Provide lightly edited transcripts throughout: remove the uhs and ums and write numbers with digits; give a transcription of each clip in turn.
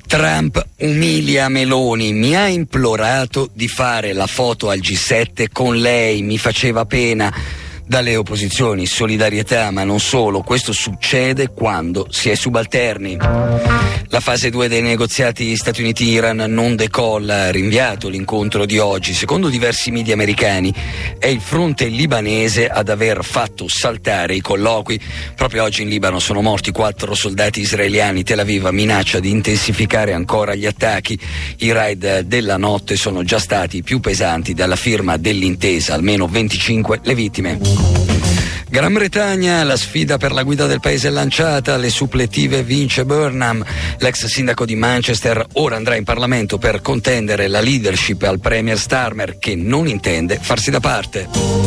Trump umilia Meloni, mi ha implorato di fare la foto al G7 con lei, mi faceva pena. Dalle opposizioni solidarietà, ma non solo, questo succede quando si è subalterni. La fase 2 dei negoziati Stati Uniti-Iran non decolla, rinviato l'incontro di oggi. Secondo diversi media americani è il fronte libanese ad aver fatto saltare i colloqui. Proprio oggi in Libano sono morti 4 soldati israeliani. Tel Aviv minaccia di intensificare ancora gli attacchi. I raid della notte sono già stati più pesanti dalla firma dell'intesa, almeno 25 le vittime. Gran Bretagna, la sfida per la guida del paese è lanciata, le suppletive vince Burnham, l'ex sindaco di Manchester ora andrà in Parlamento per contendere la leadership al premier Starmer che non intende farsi da parte.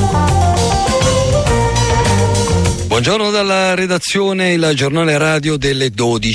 Buongiorno dalla redazione, il giornale radio delle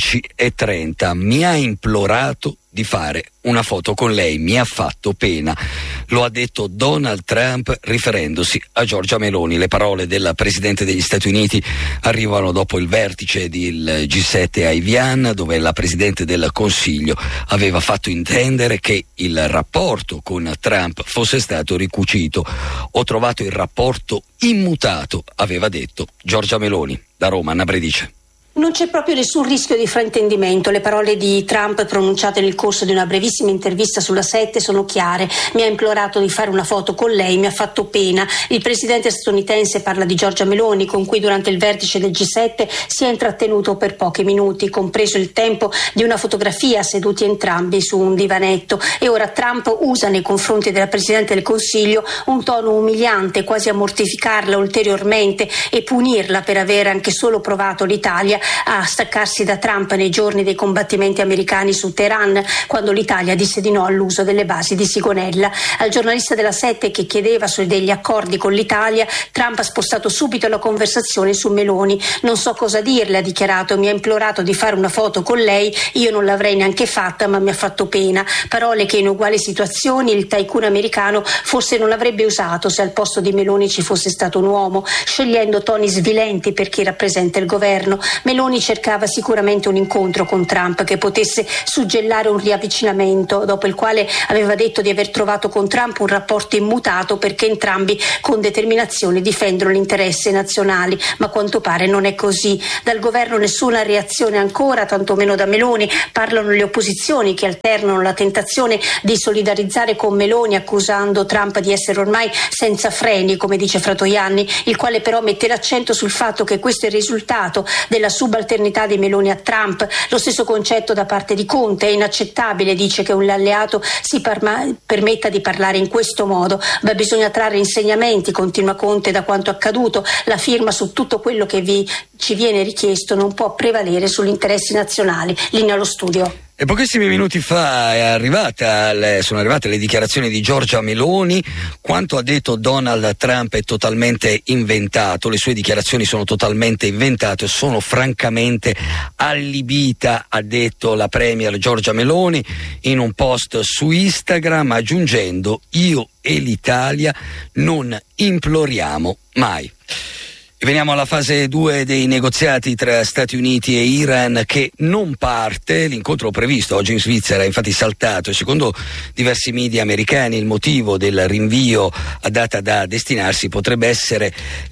12:30. Mi ha implorato di fare una foto con lei, mi ha fatto pena. Lo ha detto Donald Trump riferendosi a Giorgia Meloni. Le parole del Presidente degli Stati Uniti arrivano dopo il vertice del G7 a Evian, dove la Presidente del Consiglio aveva fatto intendere che il rapporto con Trump fosse stato ricucito. Ho trovato il rapporto immutato, aveva detto Giorgia Meloni. Da Roma, Anna Bredice. Non c'è proprio nessun rischio di fraintendimento. Le parole di Trump pronunciate nel corso di una brevissima intervista sulla 7 sono chiare. Mi ha implorato di fare una foto con lei, mi ha fatto pena. Il presidente statunitense parla di Giorgia Meloni, con cui durante il vertice del G7 si è intrattenuto per pochi minuti, compreso il tempo di una fotografia seduti entrambi su un divanetto. E ora Trump usa nei confronti della Presidente del Consiglio un tono umiliante, quasi a mortificarla ulteriormente e punirla per aver anche solo provato l'Italia a staccarsi da Trump nei giorni dei combattimenti americani su Teheran, quando l'Italia disse di no all'uso delle basi di Sigonella. Al giornalista della 7 che chiedeva degli accordi con l'Italia, Trump ha spostato subito la conversazione su Meloni. Non so cosa dirle, ha dichiarato, mi ha implorato di fare una foto con lei, io non l'avrei neanche fatta, ma mi ha fatto pena. Parole che in uguali situazioni il tycoon americano forse non avrebbe usato se al posto di Meloni ci fosse stato un uomo, scegliendo toni svilenti per chi rappresenta il governo. Meloni cercava sicuramente un incontro con Trump che potesse suggellare un riavvicinamento, dopo il quale aveva detto di aver trovato con Trump un rapporto immutato perché entrambi con determinazione difendono gli interessi nazionali, ma a quanto pare non è così. Dal governo nessuna reazione ancora, tantomeno da Meloni. Parlano le opposizioni che alternano la tentazione di solidarizzare con Meloni accusando Trump di essere ormai senza freni, come dice Fratoianni, il quale però mette l'accento sul fatto che questo è il risultato della subalternità di Meloni a Trump. Lo stesso concetto da parte di Conte. È inaccettabile, dice, che un alleato si permetta di parlare in questo modo. Ma bisogna trarre insegnamenti, continua Conte, da quanto accaduto. La firma su tutto quello che ci viene richiesto non può prevalere sugli interessi nazionali. Linea allo studio. E pochissimi minuti fa sono arrivate le dichiarazioni di Giorgia Meloni. Quanto ha detto Donald Trump è totalmente inventato, le sue dichiarazioni sono totalmente inventate, sono francamente allibita, ha detto la premier Giorgia Meloni in un post su Instagram, aggiungendo: io e l'Italia non imploriamo mai. E veniamo alla fase 2 dei negoziati tra Stati Uniti e Iran, che non parte. L'incontro previsto oggi in Svizzera è infatti saltato e secondo diversi media americani il motivo del rinvio a data da destinarsi potrebbe essere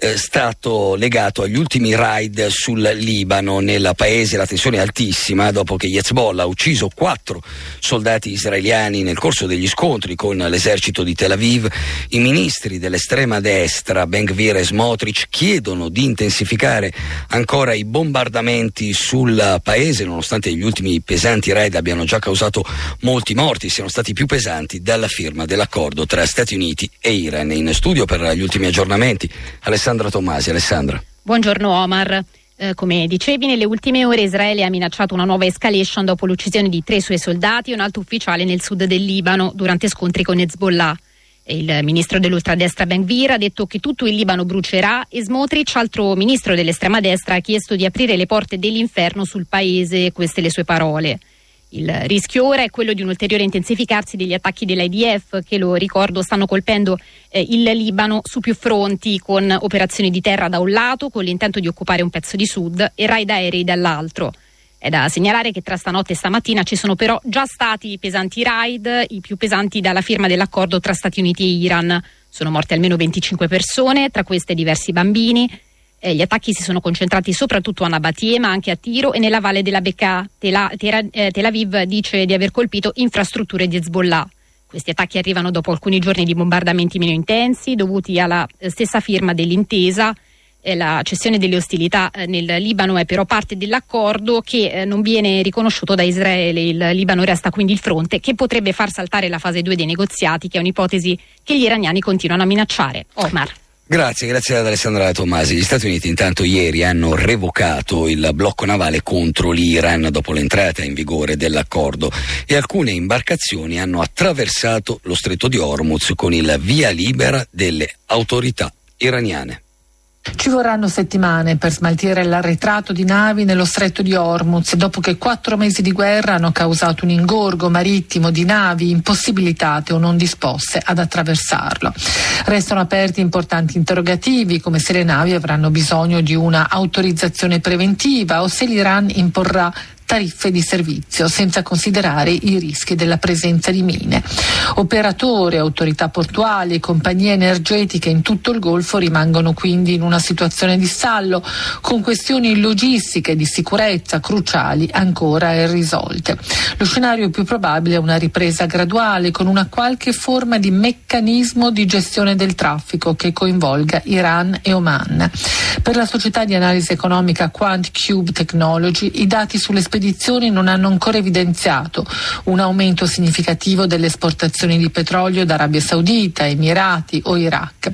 stato legato agli ultimi raid sul Libano. Nel paese la tensione è altissima dopo che Hezbollah ha ucciso 4 soldati israeliani nel corso degli scontri con l'esercito di Tel Aviv. I ministri dell'estrema destra Ben Gvir e Smotrich chiedono di intensificare ancora i bombardamenti sul paese, nonostante gli ultimi pesanti raid abbiano già causato molti morti, siano stati più pesanti dalla firma dell'accordo tra Stati Uniti e Iran. In studio per gli ultimi aggiornamenti Alessandra Tommasi. Alessandra. Buongiorno Omar. Come dicevi, nelle ultime ore Israele ha minacciato una nuova escalation dopo l'uccisione di 3 suoi soldati e un alto ufficiale nel sud del Libano durante scontri con Hezbollah. Il ministro dell'ultradestra Ben Gvir ha detto che tutto il Libano brucerà e Smotrich, altro ministro dell'estrema destra, ha chiesto di aprire le porte dell'inferno sul paese, queste le sue parole. Il rischio ora è quello di un ulteriore intensificarsi degli attacchi dell'IDF che, lo ricordo, stanno colpendo il Libano su più fronti, con operazioni di terra da un lato con l'intento di occupare un pezzo di sud e raid aerei dall'altro. È da segnalare che tra stanotte e stamattina ci sono però già stati pesanti raid, i più pesanti dalla firma dell'accordo tra Stati Uniti e Iran. Sono morte almeno 25 persone, tra queste diversi bambini. Gli attacchi si sono concentrati soprattutto a Nabatie, ma anche a Tiro e nella valle della Bekaa. Tel Aviv dice di aver colpito infrastrutture di Hezbollah. Questi attacchi arrivano dopo alcuni giorni di bombardamenti meno intensi, dovuti alla stessa firma dell'intesa. La cessione delle ostilità nel Libano è però parte dell'accordo che non viene riconosciuto da Israele. Il Libano resta quindi il fronte che potrebbe far saltare la fase 2 dei negoziati, che è un'ipotesi che gli iraniani continuano a minacciare. Omar. Grazie ad Alessandra Tommasi. Gli Stati Uniti intanto ieri hanno revocato il blocco navale contro l'Iran dopo l'entrata in vigore dell'accordo e alcune imbarcazioni hanno attraversato lo stretto di Hormuz con il via libera delle autorità iraniane. Ci vorranno settimane per smaltire l'arretrato di navi nello stretto di Hormuz, dopo che 4 mesi di guerra hanno causato un ingorgo marittimo di navi impossibilitate o non disposte ad attraversarlo. Restano aperti importanti interrogativi, come se le navi avranno bisogno di una autorizzazione preventiva o se l'Iran imporrà tariffe di servizio, senza considerare i rischi della presenza di mine. Operatori, autorità portuali e compagnie energetiche in tutto il Golfo rimangono quindi in una situazione di stallo, con questioni logistiche e di sicurezza cruciali ancora irrisolte. Lo scenario più probabile è una ripresa graduale, con una qualche forma di meccanismo di gestione del traffico che coinvolga Iran e Oman. Per la società di analisi economica Quant Cube Technology, i dati sulle spedizioni non hanno ancora evidenziato un aumento significativo delle esportazioni di petrolio da Arabia Saudita, Emirati o Iraq.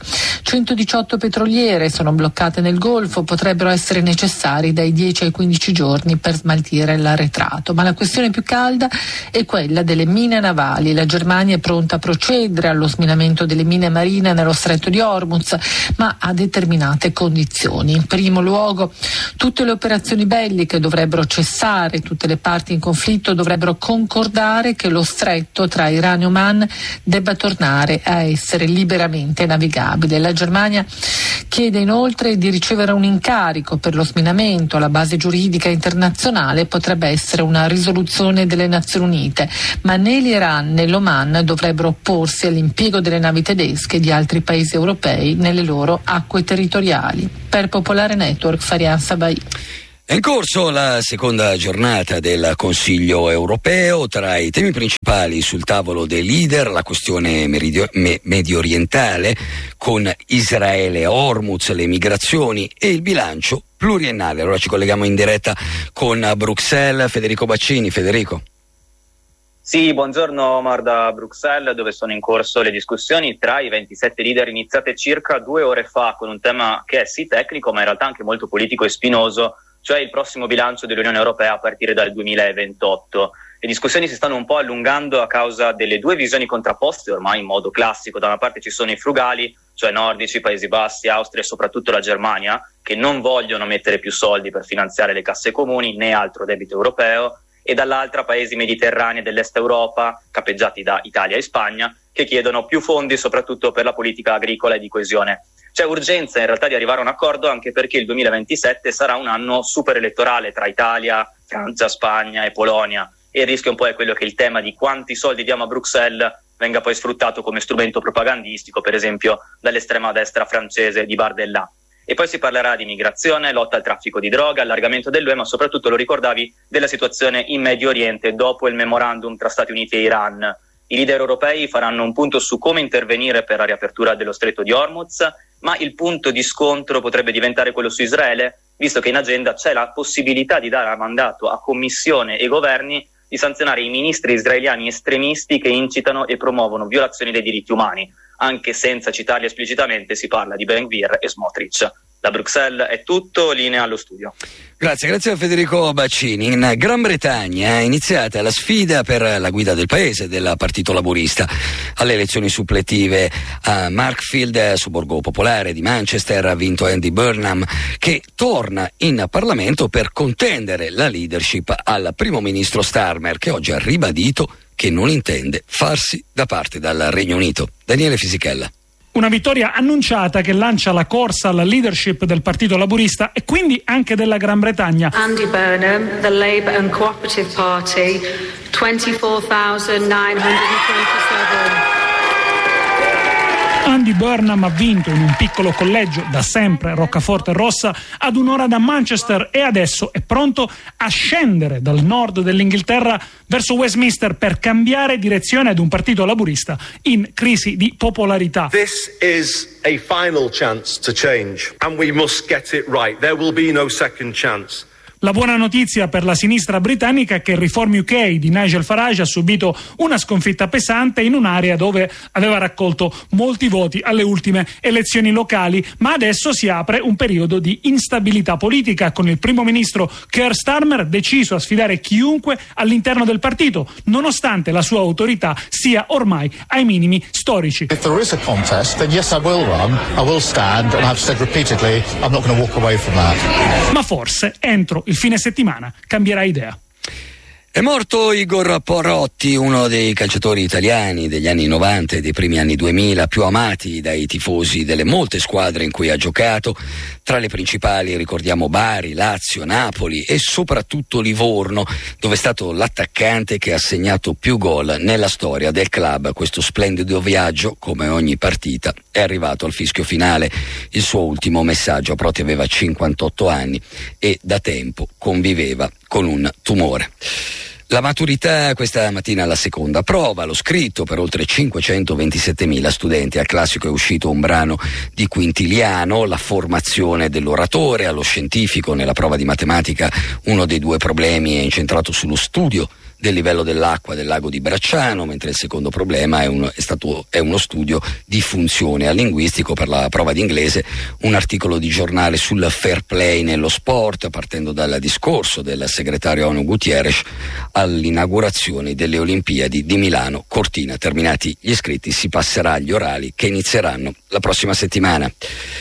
118 petroliere sono bloccate nel Golfo, potrebbero essere necessari dai 10 ai 15 giorni per smaltire l'arretrato. Ma la questione più calda è quella delle mine navali. La Germania è pronta a procedere allo sminamento delle mine marine nello stretto di Hormuz, ma a determinate condizioni. In primo luogo, tutte le operazioni belliche dovrebbero cessare, tutte le parti in conflitto dovrebbero concordare che lo stretto tra Iran e Oman debba tornare a essere liberamente navigabile. La Germania chiede inoltre di ricevere un incarico per lo sminamento. La base giuridica internazionale potrebbe essere una risoluzione delle Nazioni Unite, ma né l'Iran né l'Oman dovrebbero opporsi all'impiego delle navi tedesche e di altri paesi europei nelle loro acque territoriali. Per Popolare Network, Farian Sabai. È in corso la seconda giornata del Consiglio europeo. Tra i temi principali sul tavolo dei leader la questione medio orientale con Israele, Hormuz, le migrazioni e il bilancio pluriennale. Allora ci colleghiamo in diretta con Bruxelles, Federico Baccini. Federico. Sì, buongiorno Omar da Bruxelles, dove sono in corso le discussioni tra i 27 leader iniziate circa 2 ore fa con un tema che è sì tecnico ma in realtà anche molto politico e spinoso, cioè il prossimo bilancio dell'Unione Europea a partire dal 2028. Le discussioni si stanno un po' allungando a causa delle 2 visioni contrapposte ormai in modo classico. Da una parte ci sono i frugali, cioè nordici, Paesi Bassi, Austria e soprattutto la Germania, che non vogliono mettere più soldi per finanziare le casse comuni né altro debito europeo, e dall'altra paesi mediterranei dell'est Europa, capeggiati da Italia e Spagna, che chiedono più fondi soprattutto per la politica agricola e di coesione. C'è urgenza in realtà di arrivare a un accordo, anche perché il 2027 sarà un anno super elettorale tra Italia, Francia, Spagna e Polonia, e il rischio un po' è quello che il tema di quanti soldi diamo a Bruxelles venga poi sfruttato come strumento propagandistico, per esempio dall'estrema destra francese di Bardella. E poi si parlerà di migrazione, lotta al traffico di droga, allargamento dell'UE, ma soprattutto, lo ricordavi, della situazione in Medio Oriente dopo il memorandum tra Stati Uniti e Iran. I leader europei faranno un punto su come intervenire per la riapertura dello stretto di Hormuz, ma il punto di scontro potrebbe diventare quello su Israele, visto che in agenda c'è la possibilità di dare mandato a commissione e governi di sanzionare i ministri israeliani estremisti che incitano e promuovono violazioni dei diritti umani. Anche senza citarli esplicitamente si parla di Ben Gvir e Smotrich. Da Bruxelles è tutto, linea allo studio. Grazie a Federico Baccini. In Gran Bretagna è iniziata la sfida per la guida del paese del Partito Laburista. Alle elezioni suppletive a Markfield, sobborgo popolare di Manchester, ha vinto Andy Burnham, che torna in Parlamento per contendere la leadership al primo ministro Starmer, che oggi ha ribadito che non intende farsi da parte dal Regno Unito. Daniele Fisichella. Una vittoria annunciata che lancia la corsa alla leadership del Partito Laburista e quindi anche della Gran Bretagna. Andy Burnham, the Labour and Cooperative Party, 24,927. Andy Burnham ha vinto in un piccolo collegio, da sempre Roccaforte Rossa, ad un'ora da Manchester, e adesso è pronto a scendere dal nord dell'Inghilterra verso Westminster per cambiare direzione ad un partito laburista in crisi di popolarità. This is a final chance to change and we must get it right. There will be no second chance. La buona notizia per la sinistra britannica è che il Reform UK di Nigel Farage ha subito una sconfitta pesante in un'area dove aveva raccolto molti voti alle ultime elezioni locali, ma adesso si apre un periodo di instabilità politica con il primo ministro Keir Starmer deciso a sfidare chiunque all'interno del partito, nonostante la sua autorità sia ormai ai minimi storici. If there is a contest, then yes, I will run, I will stand, and I've said repeatedly I'm not going to walk away from that. Ma forse entro il fine settimana cambierà idea. È morto Igor Porotti, uno dei calciatori italiani degli anni 90 e dei primi anni 2000, più amati dai tifosi delle molte squadre in cui ha giocato. Tra le principali ricordiamo Bari, Lazio, Napoli e soprattutto Livorno, dove è stato l'attaccante che ha segnato più gol nella storia del club. Questo splendido viaggio, come ogni partita, è arrivato al fischio finale. Il suo ultimo messaggio: Proti aveva 58 anni e da tempo conviveva con un tumore. La maturità questa mattina alla seconda prova, lo scritto per oltre 527.000 studenti. Al classico è uscito un brano di Quintiliano, la formazione dell'oratore. Allo scientifico, nella prova di matematica, uno dei due problemi è incentrato sullo studio del livello dell'acqua del lago di Bracciano, mentre il secondo problema è uno studio di funzione. Al linguistico, per la prova di inglese, un articolo di giornale sul fair play nello sport, partendo dal discorso del segretario ONU Guterres all'inaugurazione delle Olimpiadi di Milano Cortina. Terminati gli iscritti si passerà agli orali che inizieranno la prossima settimana.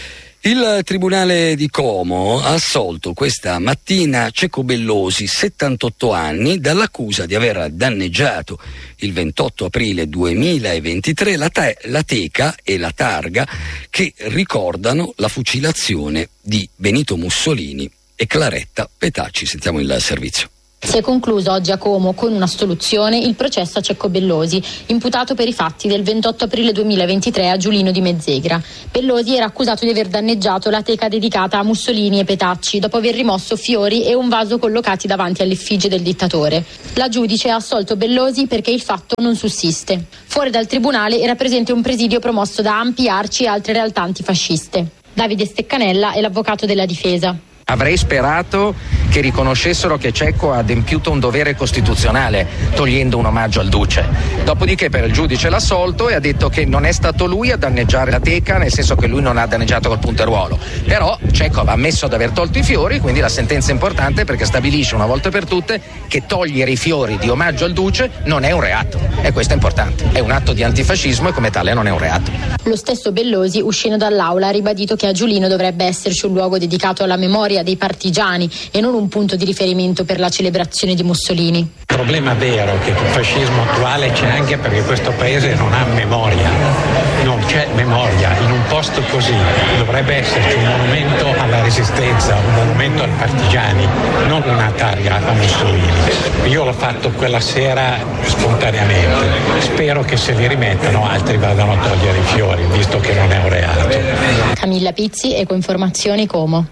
Il Tribunale di Como ha assolto questa mattina Cecco Bellosi, 78 anni, dall'accusa di aver danneggiato il 28 aprile 2023 la teca e la targa che ricordano la fucilazione di Benito Mussolini e Claretta Petacci. Sentiamo il servizio. Si è concluso oggi a Como con un'assoluzione il processo a Cecco Bellosi, imputato per i fatti del 28 aprile 2023 a Giulino di Mezzegra. Bellosi era accusato di aver danneggiato la teca dedicata a Mussolini e Petacci dopo aver rimosso fiori e un vaso collocati davanti all'effigie del dittatore. La giudice ha assolto Bellosi perché il fatto non sussiste. Fuori dal tribunale era presente un presidio promosso da ANPI, ARCI e altre realtà antifasciste. Davide Steccanella è l'avvocato della difesa. Avrei sperato che riconoscessero che Cecco ha adempiuto un dovere costituzionale togliendo un omaggio al duce. Dopodiché per il giudice l'ha assolto e ha detto che non è stato lui a danneggiare la teca, nel senso che lui non ha danneggiato col punteruolo. Però Cecco aveva ammesso di aver tolto i fiori, quindi la sentenza è importante perché stabilisce una volta per tutte che togliere i fiori di omaggio al duce non è un reato. E questo è importante. È un atto di antifascismo e come tale non è un reato. Lo stesso Bellosi, uscendo dall'aula, ha ribadito che a Giulino dovrebbe esserci un luogo dedicato alla memoria dei partigiani e non un punto di riferimento per la celebrazione di Mussolini. Il problema vero che il fascismo attuale c'è anche perché questo paese non ha memoria, non c'è memoria. In un posto così dovrebbe esserci un monumento alla resistenza, un monumento ai partigiani, non una targa a Mussolini. Io l'ho fatto quella sera spontaneamente, spero che se li rimettano altri vadano a togliere i fiori, visto che non è un reato. Camilla Pizzi, Ecoinformazioni, Como.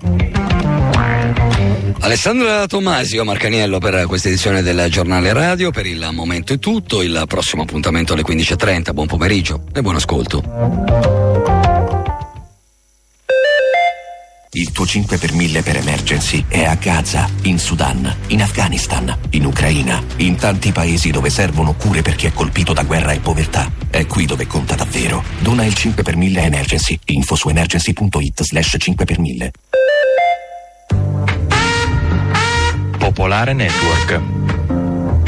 Alessandra Tomasio, Marcaniello per questa edizione del Giornale Radio. Per il momento è tutto, il prossimo appuntamento alle 15.30. Buon pomeriggio e buon ascolto. Il tuo 5 per 1000 per Emergency è a Gaza, in Sudan, in Afghanistan, in Ucraina, in tanti paesi dove servono cure per chi è colpito da guerra e povertà. È qui dove conta davvero. Dona il 5 per 1000 Emergency. Info su emergency.it/5 per 1000. Popolare Network.